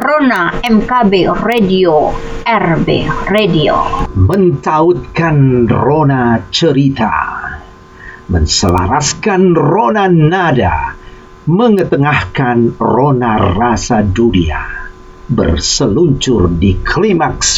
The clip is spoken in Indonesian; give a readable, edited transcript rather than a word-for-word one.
Rona MKB Radio, RB Radio. Mentautkan rona cerita, menselaraskan rona nada, mengetengahkan rona rasa dunia, berseluncur di klimaks